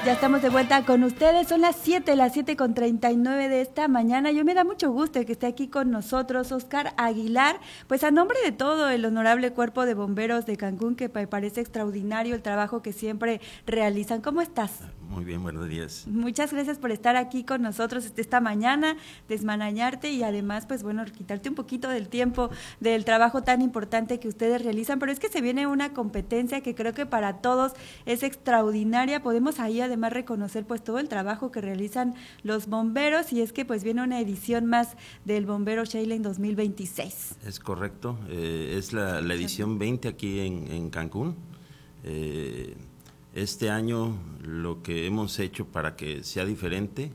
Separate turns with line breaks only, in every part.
Ya estamos de vuelta con ustedes, son las 7:39 de esta mañana. Yo me da mucho gusto que esté aquí con nosotros Óscar Aguilar, pues a nombre de todo el honorable Cuerpo de Bomberos de Cancún, que me parece extraordinario el trabajo que siempre realizan. ¿Cómo estás?
Muy bien, buenos días.
Muchas gracias por estar aquí con nosotros esta mañana, desmarañarte y además, pues bueno, quitarte un poquito del tiempo del trabajo tan importante que ustedes realizan, pero es que se viene una competencia que creo que para todos es extraordinaria. Podemos ahí además reconocer pues todo el trabajo que realizan los bomberos, y es que pues viene una edición más del Bombero Challenge 2026.
Es correcto, es la edición 20 aquí en Cancún. Este año lo que hemos hecho para que sea diferente,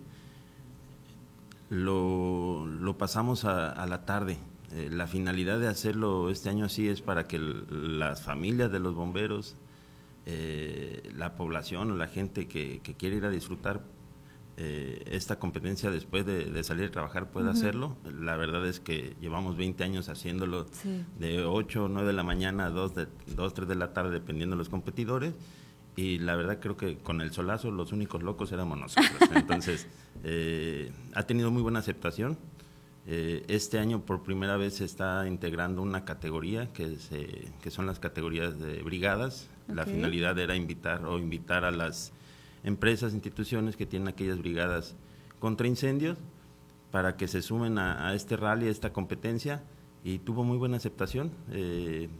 lo pasamos a la tarde. La finalidad de hacerlo este año así es para que las familias de los bomberos, la población o la gente que quiere ir a disfrutar esta competencia después de salir a trabajar pueda hacerlo. La verdad es que llevamos 20 años haciéndolo, sí, de 8 o 9 de la mañana a 2, 3 de la tarde, dependiendo de los competidores, y la verdad creo que con el solazo los únicos locos éramos nosotros. Entonces, ha tenido muy buena aceptación. Este año por primera vez se está integrando una categoría que son las categorías de brigadas. Okay. La finalidad era invitar a las empresas, instituciones que tienen aquellas brigadas contra incendios para que se sumen a este rally, a esta competencia, y tuvo muy buena aceptación.